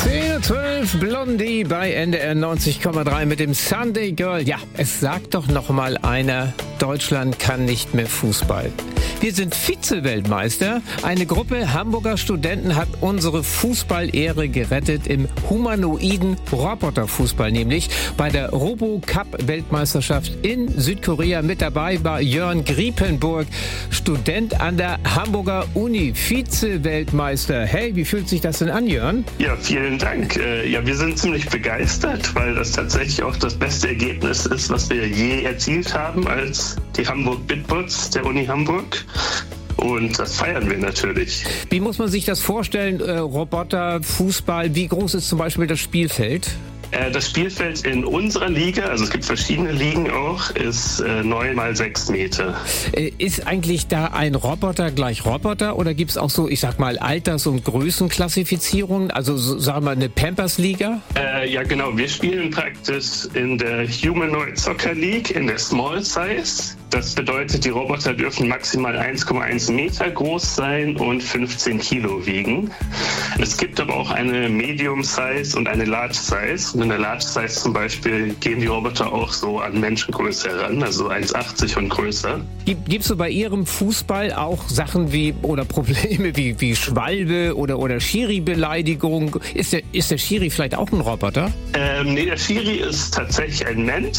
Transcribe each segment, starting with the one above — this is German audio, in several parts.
10:12 Blondie bei NDR 90,3 mit dem Sunday Girl. Ja, es sagt doch noch mal einer, Deutschland kann nicht mehr Fußball. Wir sind Vize-Weltmeister. Eine Gruppe Hamburger Studenten hat unsere Fußball-Ehre gerettet im humanoiden Roboterfußball, nämlich bei der Robo-Cup-Weltmeisterschaft in Südkorea. Mit dabei war Jörn Griepenburg, Student an der Hamburger Uni, Vize-Weltmeister. Hey, wie fühlt sich das denn an, Jörn? Ja, vielen Dank. Wir sind ziemlich begeistert, weil das tatsächlich auch das beste Ergebnis ist, was wir je erzielt haben als die Hamburg Bitbots der Uni Hamburg. Und das feiern wir natürlich. Wie muss man sich das vorstellen, Roboter, Fußball? Wie groß ist zum Beispiel das Spielfeld? Das Spielfeld in unserer Liga, also es gibt verschiedene Ligen auch, ist 9 mal 6 Meter. Ist eigentlich da ein Roboter gleich Roboter oder gibt es auch so, ich sag mal, Alters- und Größenklassifizierungen? Also sagen wir eine Pampers-Liga? Ja genau, wir spielen praktisch in der Humanoid Soccer League in der Small Size. Das bedeutet, die Roboter dürfen maximal 1,1 Meter groß sein und 15 Kilo wiegen. Es gibt aber auch eine Medium Size und eine Large Size. Und in der Large Size zum Beispiel gehen die Roboter auch so an Menschengröße heran, also 1,80 und größer. Gibt's so bei Ihrem Fußball auch Sachen wie oder Probleme wie Schwalbe oder Schiri-Beleidigung? Ist der Schiri vielleicht auch ein Roboter? Nee, der Schiri ist tatsächlich ein Mensch.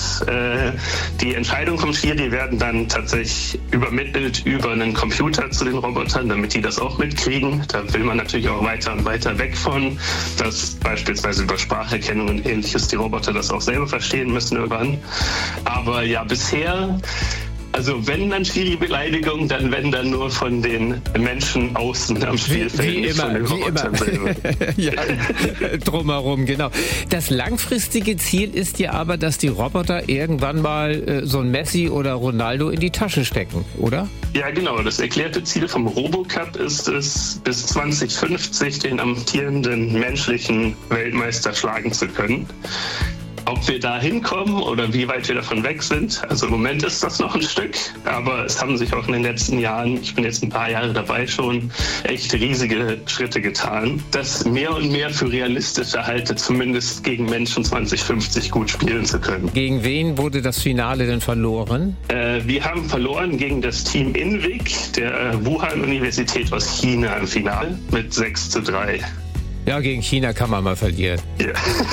Die Entscheidungen vom Schiri werden dann tatsächlich übermittelt über einen Computer zu den Robotern, damit die das auch mitkriegen. Da will man natürlich auch weiter und weiter weg von, dass beispielsweise über Spracherkennung und Ähnliches die Roboter das auch selber verstehen müssen irgendwann. Aber ja, bisher, also wenn dann Schiri-Beleidigung, dann wenn dann nur von den Menschen außen am Spielfeld. Wie immer. Ja, drumherum, genau. Das langfristige Ziel ist ja aber, dass die Roboter irgendwann mal so ein Messi oder Ronaldo in die Tasche stecken, oder? Ja, genau. Das erklärte Ziel vom Robocup ist es, bis 2050 den amtierenden menschlichen Weltmeister schlagen zu können. Ob wir da hinkommen oder wie weit wir davon weg sind, also im Moment ist das noch ein Stück, aber es haben sich auch in den letzten Jahren, ich bin jetzt ein paar Jahre dabei schon, echt riesige Schritte getan, das mehr und mehr für realistische halte, zumindest gegen Menschen 2050 gut spielen zu können. Gegen wen wurde das Finale denn verloren? Wir haben verloren gegen das Team INVIC der Wuhan-Universität aus China im Finale mit 6:3. Ja, gegen China kann man mal verlieren. Ja.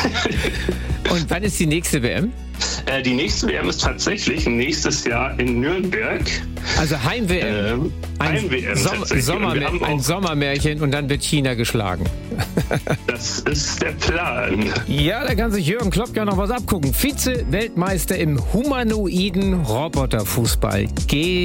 Und wann ist die nächste WM? Die nächste WM ist tatsächlich nächstes Jahr in Nürnberg. Also Heim-WM. Heim-WM. Ein Sommermärchen und dann wird China geschlagen. Das ist der Plan. Ja, da kann sich Jürgen Kloppka noch was abgucken. Vize-Weltmeister im humanoiden Roboterfußball.